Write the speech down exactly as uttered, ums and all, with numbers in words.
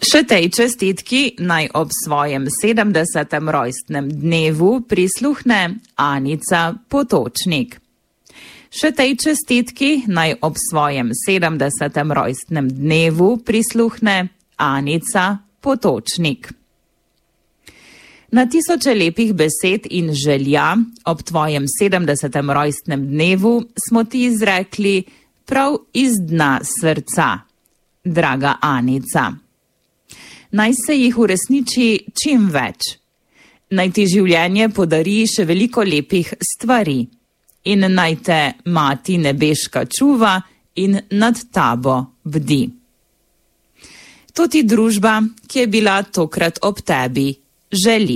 Še tej čestitki naj ob svojem sedemdesetem rojstnem dnevu prisluhne Anica Potočnik. Še tej čestitki naj ob svojem sedemdesetem rojstnem dnevu prisluhne Anica Potočnik. Na tisoče lepih besed in želja ob tvojem sedemdesetem rojstnem dnevu smo ti izrekli prav iz dna srca, draga Anica. Naj se jih uresniči čim več. Naj ti življenje podari še veliko lepih stvari in naj te Mati nebeška čuva in nad tabo bdi. To ti družba, ki je bila tokrat ob tebi, želi.